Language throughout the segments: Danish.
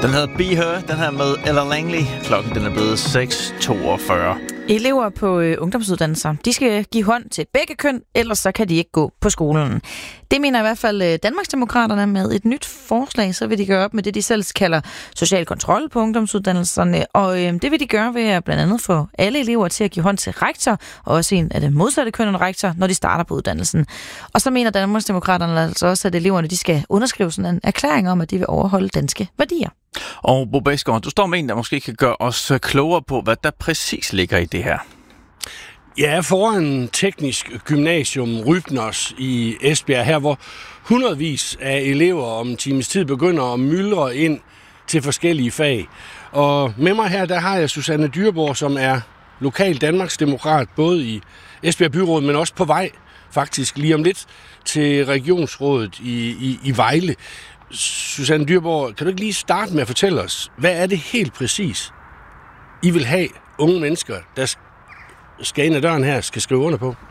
Den hedder Be Her, den her med Ella Langley. Klokken den er blevet 6:42. Elever på ungdomsuddannelser, de skal give hånd til begge køn, ellers så kan de ikke gå på skolen. Det mener i hvert fald Danmarksdemokraterne med et nyt forslag, så vil de gøre op med det, de selv kalder social kontrol på ungdomsuddannelserne. Og det vil de gøre ved at blandt andet få alle elever til at give hånd til rektor, og også en af det modsatte køn end rektor, når de starter på uddannelsen. Og så mener Danmarksdemokraterne altså også, at eleverne de skal underskrive sådan en erklæring om, at de vil overholde danske værdier. Og Bo Bæksgaard, du står med en, der måske kan gøre os klogere på, hvad der præcis ligger i det her. Ja, foran Teknisk Gymnasium Rybners i Esbjerg, her hvor hundredvis af elever om en times tid begynder at myldre ind til forskellige fag. Og med mig her, der har jeg Susanne Dyreborg, som er lokal Danmarksdemokrat, både i Esbjerg Byråd, men også på vej faktisk lige om lidt til regionsrådet i Vejle. Susanne Dyreborg, kan du ikke lige starte med at fortælle os, hvad er det helt præcis, I vil have unge mennesker, der skal ind ad døren her, skal skrive under på?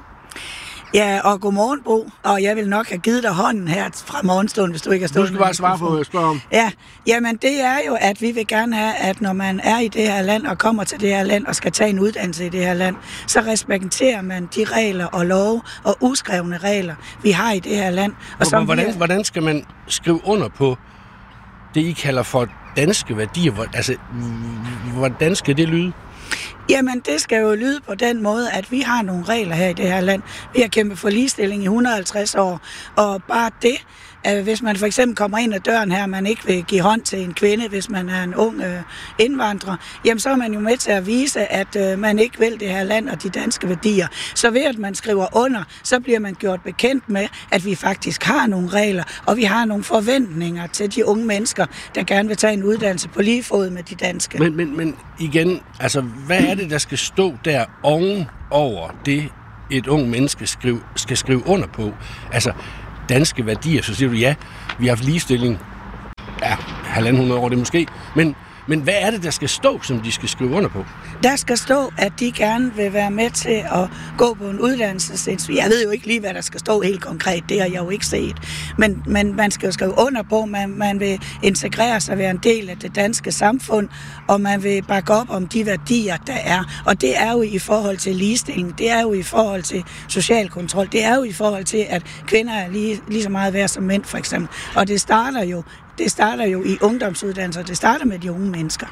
Ja, og godmorgen, Bo. Og jeg vil nok have givet dig hånden her fra morgenstunden, hvis du ikke har stået. Du skal bare svare på, hvad jeg spørger om. Ja, jamen det er jo, at vi vil gerne have, at når man er i det her land og kommer til det her land og skal tage en uddannelse i det her land, så respekterer man de regler og love og uskrevne regler, vi har i det her land. Og hvordan skal man skrive under på det, I kalder for danske værdier? Altså, hvordan skal det lyde? Jamen, det skal jo lyde på den måde, at vi har nogle regler her i det her land. Vi har kæmpet for ligestilling i 150 år, og bare det, at hvis man for eksempel kommer ind ad døren her, man ikke vil give hånd til en kvinde, hvis man er en ung indvandrer, jamen så er man jo med til at vise, at man ikke vil det her land og de danske værdier. Så ved at man skriver under, så bliver man gjort bekendt med, at vi faktisk har nogle regler, og vi har nogle forventninger til de unge mennesker, der gerne vil tage en uddannelse på lige fod med de danske. Men igen, altså hvad er det, der skal stå der oven over det, et ung menneske skal skrive under på? Altså danske værdier, så siger du, ja, vi har haft ligestilling, ja, 150 år det måske, men hvad er det, der skal stå, som de skal skrive under på? Der skal stå, at de gerne vil være med til at gå på en uddannelse. Jeg ved jo ikke lige, hvad der skal stå helt konkret, det har jeg jo ikke set. Men man skal jo skrive under på, man vil integrere sig, være en del af det danske samfund, og man vil bakke op om de værdier, der er. Og det er jo i forhold til ligestilling, det er jo i forhold til social kontrol, det er jo i forhold til, at kvinder er lige så meget værd som mænd, for eksempel. Og det starter jo i ungdomsuddannelser, det starter med de unge mennesker.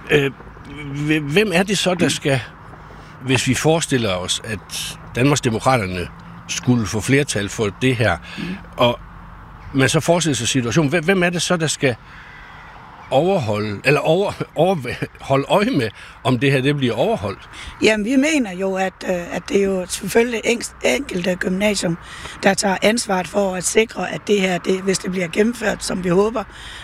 Hvem er det så, der skal, hvis vi forestiller os, at Danmarksdemokraterne skulle få flertal for det her, og man så forestiller sig situationen, hvem er det så, der skal holde øje med, om det her det bliver overholdt? Jamen, vi mener jo, at det er jo selvfølgelig enkelte gymnasium, der tager ansvaret for at sikre, at det her, hvis det bliver gennemført, som vi håber,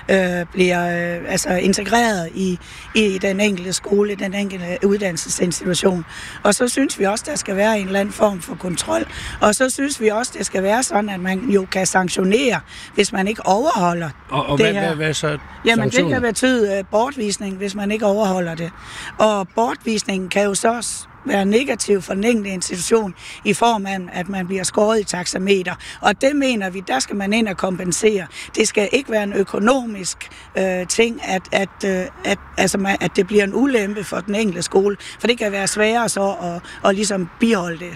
bliver integreret i den enkelte skole, den enkelte uddannelsesinstitution. Og så synes vi også, der skal være en eller anden form for kontrol. Og så synes vi også, det skal være sådan, at man jo kan sanktionere, hvis man ikke overholder og det her. Hvad er så jamen, det kan betyde bortvisning, hvis man ikke overholder det. Og bortvisningen kan jo så også være negativ for den enkelte institution i form af, at man bliver skåret i taxameter. Og det mener vi, der skal man ind og kompensere. Det skal ikke være en økonomisk ting, at det bliver en ulempe for den enkelte skole, for det kan være sværere så at ligesom biholde det.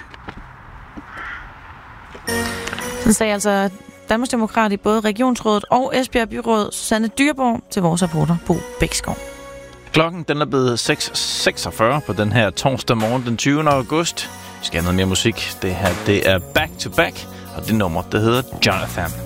Sådan sagde altså Danmarksdemokrat i både Regionsrådet og Esbjerg Byråd, Susanne Dyreborg, til vores reporter Bo Bæksgaard. Klokken den er blevet 6:46 på den her torsdag morgen den 20. august. Vi skal have noget mere musik. Det her, det er Back to Back, og det nummer, det hedder Jonathan.